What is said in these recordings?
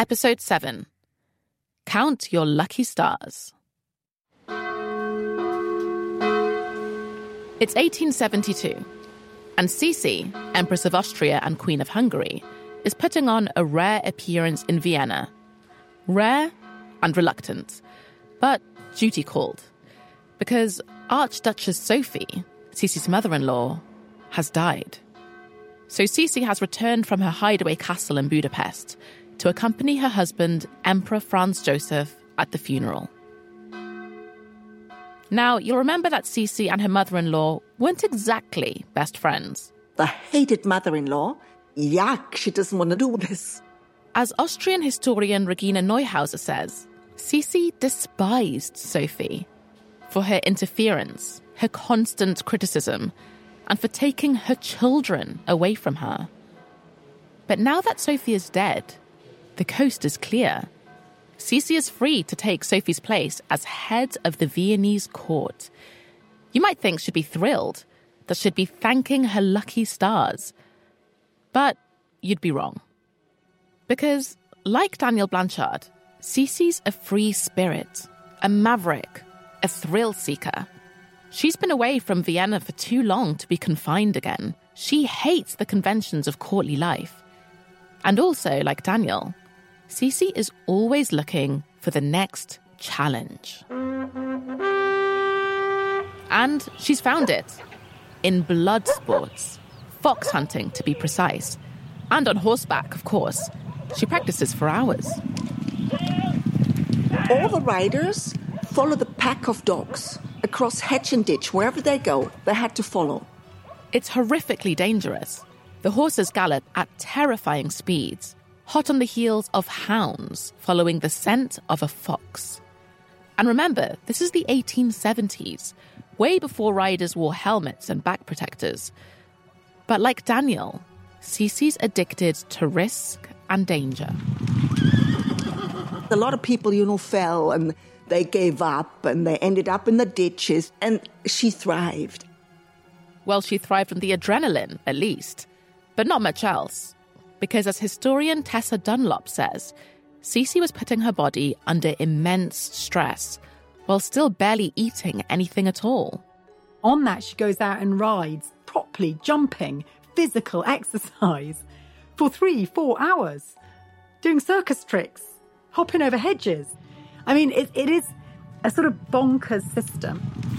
Episode 7. Count Your Lucky Stars. It's 1872, and Sisi, Empress of Austria and Queen of Hungary, is putting on a rare appearance in Vienna. Rare and reluctant, but duty called. Because Archduchess Sophie, Sisi's mother-in-law, has died. So Sisi has returned from her hideaway castle in Budapest to accompany her husband, Emperor Franz Joseph, at the funeral. Now, you'll remember that Sisi and her mother-in-law weren't exactly best friends. The hated mother-in-law, yuck, she doesn't want to do this. As Austrian historian Regina Neuhauser says, Sisi despised Sophie for her interference, her constant criticism, and for taking her children away from her. But now that Sophie is dead, the coast is clear. Sisi is free to take Sophie's place as head of the Viennese court. You might think she'd be thrilled, that she'd be thanking her lucky stars. But you'd be wrong. Because, like Daniel Blanchard, Sisi's a free spirit, a maverick, a thrill seeker. She's been away from Vienna for too long to be confined again. She hates the conventions of courtly life. And also, like Daniel, Sisi is always looking for the next challenge. And she's found it. In blood sports. Fox hunting, to be precise. And on horseback, of course. She practices for hours. All the riders follow the pack of dogs. Across hedge and ditch, wherever they go, they had to follow. It's horrifically dangerous. The horses gallop at terrifying speeds, hot on the heels of hounds following the scent of a fox. And remember, this is the 1870s, way before riders wore helmets and back protectors. But like Daniel, Sisi's addicted to risk and danger. A lot of people, fell and they gave up and they ended up in the ditches, and she thrived. Well, she thrived on the adrenaline, at least, but not much else. Because as historian Tessa Dunlop says, Sisi was putting her body under immense stress while still barely eating anything at all. On that, she goes out and rides, properly jumping, physical exercise, for 3-4 hours, doing circus tricks, hopping over hedges. I mean, it is a sort of bonkers system.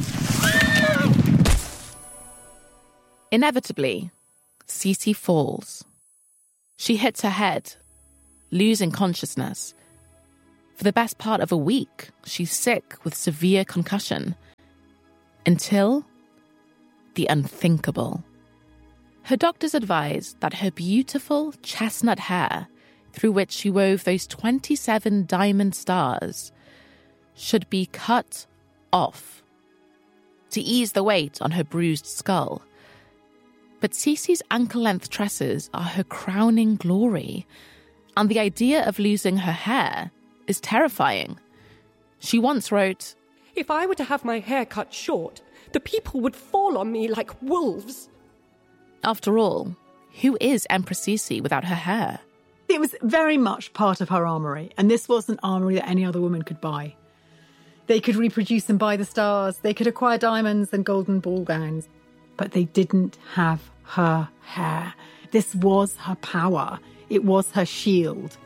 Inevitably, Sisi falls. She hits her head, losing consciousness. For the best part of a week, she's sick with severe concussion. Until the unthinkable. Her doctors advise that her beautiful chestnut hair, through which she wove those 27 diamond stars, should be cut off to ease the weight on her bruised skull. But Sisi's ankle-length tresses are her crowning glory, and the idea of losing her hair is terrifying. She once wrote, "If I were to have my hair cut short, the people would fall on me like wolves." After all, who is Empress Sisi without her hair? It was very much part of her armoury, and this was an armoury that any other woman could buy. They could reproduce and buy the stars, they could acquire diamonds and golden ball gowns, but they didn't have her hair. This was her power. It was her shield.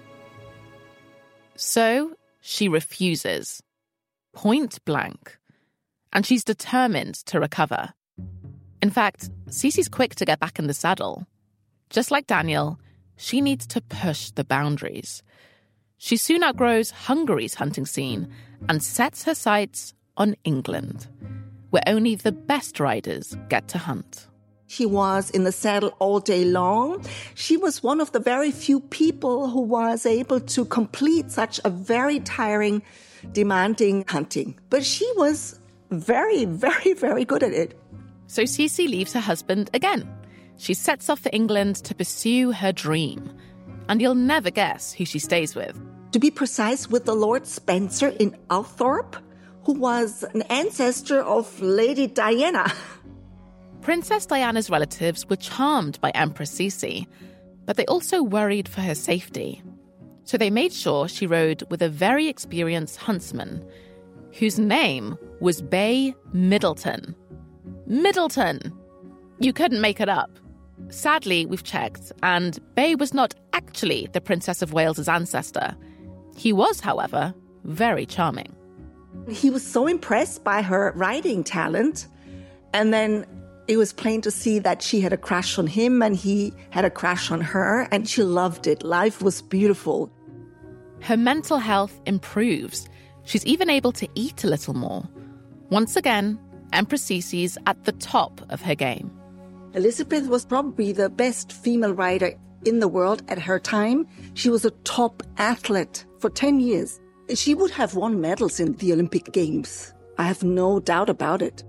So she refuses, point blank, and she's determined to recover. In fact, Sisi's quick to get back in the saddle. Just like Daniel, she needs to push the boundaries. She soon outgrows Hungary's hunting scene and sets her sights on England, where only the best riders get to hunt. She was in the saddle all day long. She was one of the very few people who was able to complete such a very tiring, demanding hunting. But she was very, very, very good at it. So Sisi leaves her husband again. She sets off for England to pursue her dream. And you'll never guess who she stays with. To be precise, with the Lord Spencer in Althorp, who was an ancestor of Lady Diana. Princess Diana's relatives were charmed by Empress Sisi, but they also worried for her safety. So they made sure she rode with a very experienced huntsman, whose name was Bay Middleton. Middleton! You couldn't make it up. Sadly, we've checked, and Bay was not actually the Princess of Wales's ancestor. He was, however, very charming. He was so impressed by her riding talent, and then it was plain to see that she had a crush on him and he had a crush on her, and she loved it. Life was beautiful. Her mental health improves. She's even able to eat a little more. Once again, Empress Sisi's at the top of her game. Elizabeth was probably the best female rider in the world at her time. She was a top athlete for 10 years. She would have won medals in the Olympic Games. I have no doubt about it.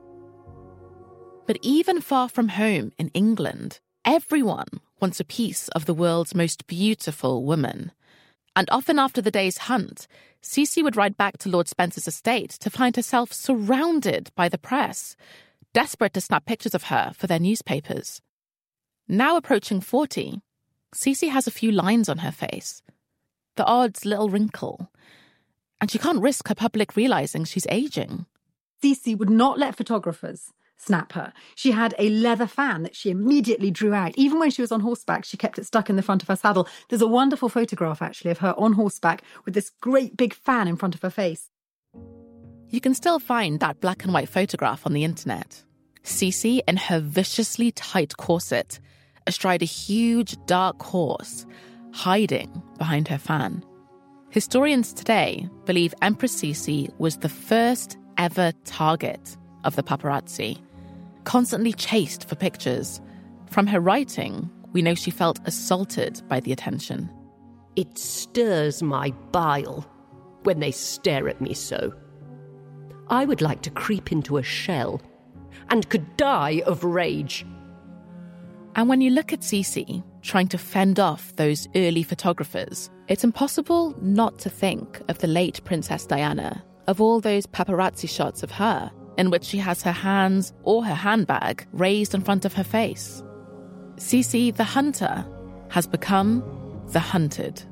But even far from home in England, everyone wants a piece of the world's most beautiful woman. And often after the day's hunt, Sisi would ride back to Lord Spencer's estate to find herself surrounded by the press, desperate to snap pictures of her for their newspapers. Now approaching 40, Sisi has a few lines on her face, the odd little wrinkle, and she can't risk her public realising she's ageing. Sisi would not let photographers snap her. She had a leather fan that she immediately drew out. Even when she was on horseback, she kept it stuck in the front of her saddle. There's a wonderful photograph, actually, of her on horseback with this great big fan in front of her face. You can still find that black and white photograph on the internet. Sisi in her viciously tight corset, astride a huge dark horse, hiding behind her fan. Historians today believe Empress Sisi was the first ever target of the paparazzi, constantly chased for pictures. From her writing, we know she felt assaulted by the attention. It stirs my bile when they stare at me so. I would like to creep into a shell and could die of rage. And when you look at Sisi trying to fend off those early photographers, it's impossible not to think of the late Princess Diana, of all those paparazzi shots of her, in which she has her hands or her handbag raised in front of her face. Sisi, the hunter, has become the hunted.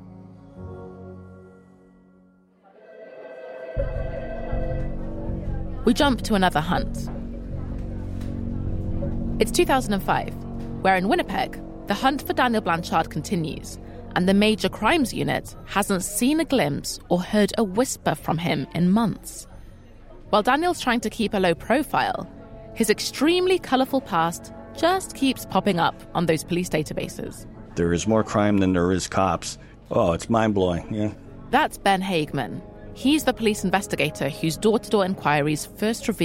We jump to another hunt. It's 2005, where in Winnipeg, the hunt for Daniel Blanchard continues, and the Major Crimes Unit hasn't seen a glimpse or heard a whisper from him in months. While Daniel's trying to keep a low profile, his extremely colourful past just keeps popping up on those police databases. There is more crime than there is cops. Oh, it's mind-blowing, yeah. That's Ben Hageman. He's the police investigator whose door-to-door inquiries first revealed